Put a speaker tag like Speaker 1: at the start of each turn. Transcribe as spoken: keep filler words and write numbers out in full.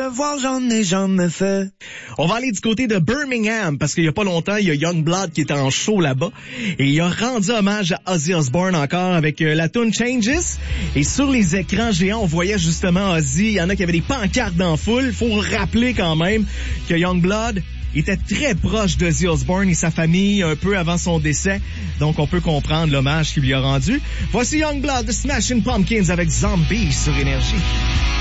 Speaker 1: revoir, j'en ai jamais fait.
Speaker 2: On va aller du côté de Birmingham, parce qu'il y a pas longtemps, il y a Youngblood qui était en show là-bas, et il a rendu hommage à Ozzy Osbourne encore avec euh, la tune Changes, et sur les écrans géants, on voyait justement Ozzy, il y en a qui avaient des pancartes dans la foule. Faut rappeler quand même que Youngblood était très proche d'Ozzy Osbourne et sa famille un peu avant son décès, donc on peut comprendre l'hommage qu'il lui a rendu. Voici Youngblood de Smashing Pumpkins avec Zombie sur Énergie.